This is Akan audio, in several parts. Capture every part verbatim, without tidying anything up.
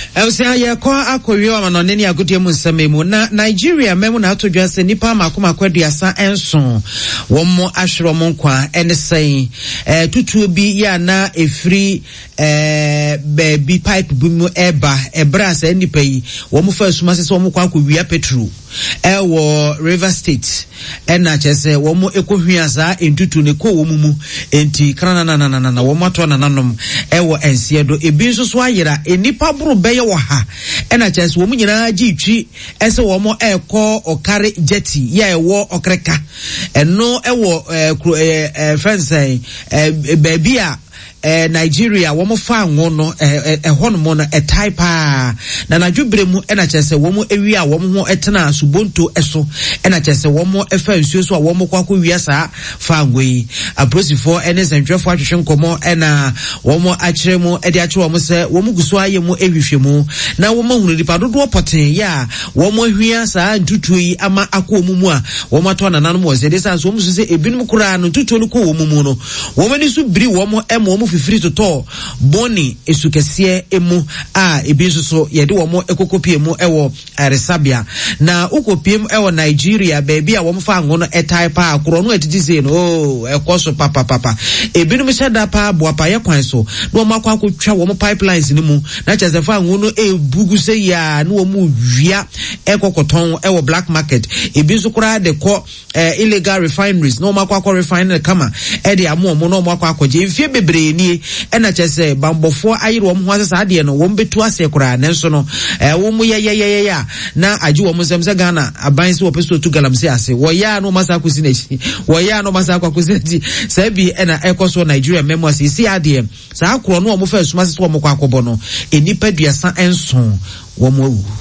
Elsa ya kwa akoyo amanone ni agudie mu nsɛm na Nigeria memu na atodwa se nipa makoma kwaduasa enso womo ahwero mo nkwa ene sɛn eh tutuo bi ya na efiri eh baby pipe bu mu eba ebra sa nipa yi womo fa asuma se womo kwa akowia petrol ewo River State ena chese womo ekohwia za entutu ne ko womo mu enti krana na na na na womo ato na nanom ewo ensiedo ebi nso so ayera enipa buru beye wo ha ena chese womo nyina gitwi ese womo eko okare jeti ya ewo okreka eno ewo eh eh friends eh baby a eh Nigeria womo fa anwo no eh ehon mo no e type a na nadwobre mu ena chese womo ewi a womo ho etena subonto eso ena chese womo efa nsuo so a womo kwakọ wi asa fa anwo yi aprosifo ene sentwefo atwehwe nkomo ena womo akire mu e de akire womo se womo guso aye mu ehwehwe mu na womo hunu dipa dodo poten ya womo hwia sa ntutuo yi ama akọ mu mu a womo to na nanom wo se de sa so womo se ebinum kura no ntutuo no ko womo mu no womo ni so biri womo emo fifiri to to boni esukese emu a ebi so yede wo mo ekokopie mu ewo aresabia na ukopie mu ewo Nigeria baby a wo mo fa ngono etai pa akoro no etiti no oh ekoso papa papa ebi no sheda pa boapa ye kwan so no mo akwa akotwa wo mo pipelines ni mu na chese fa ngono e bugu se ya no mo wia ekokoton ewo black market ebi so kura de ko eh, illegal refineries no mo akwa akọ refinery kama e de amo mo no mo akwa akọje mfie bebre ni ena chese bambofo ayiro wo ho asesa ade no wo mbetu ase kura nenso no eh wo mu ye ye ye ya na agi wo musemse Ghana aban se wo peso tu galamse ase wo ya no masa akusi na chi wo ya no masa akusi ti se bi ena ekoso Nigeria memo ase si ade sa akoro no wo fa asuma se wo mo kwa akobo no enipa duasa enso wo mo awu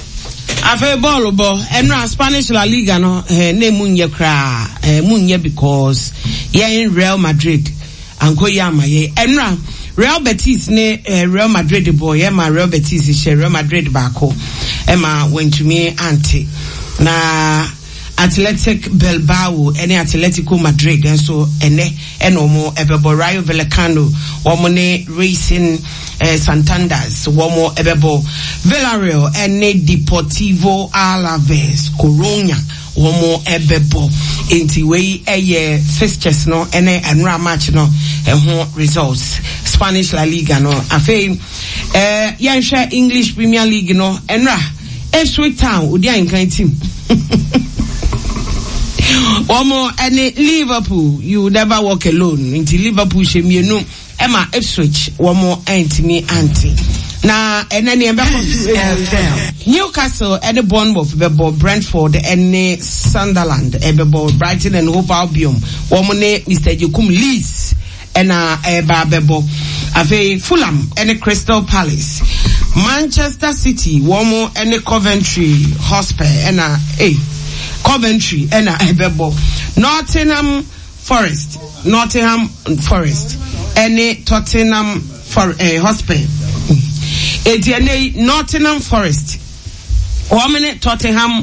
afa ball bo enra Spanish La Liga no eh na munye kra eh munye because ye in Real Madrid anko yama ye enra Real Betis ne eh, Real Madrid boy e ma Real Betis she Real Madrid bako e ma wentumi anti na Athletic Bilbao ene Atletico Madrid enso ene eno mo ebebo Rayo Vallecano womo ne Racing eh, Santander's womo ebebo Villarreal ene Deportivo Alaves Coruña womo ebebo enti we eye fixtures no ene enra match no ehon results Spanish La Liga no afei eh yanhwe English Premier League no enra Ipswich Town odi ankan team Omo any Liverpool you never walk alone into Liverpool shemienu Emma Ipswich womo antimi anti na enani embeko Newcastle and Bournemouth bebo Brentford and Sunderland bebo Brighton and Hove Albion womo ne Mister Jokum Leeds ena eba bebo ave Fulham and Crystal Palace Manchester City womo and Coventry Hotspur ena eh Coventry ena ebebo Nottingham Forest Nottingham Forest ene Tottenham for eh, Hotspur etiene Nottingham Forest women Tottenham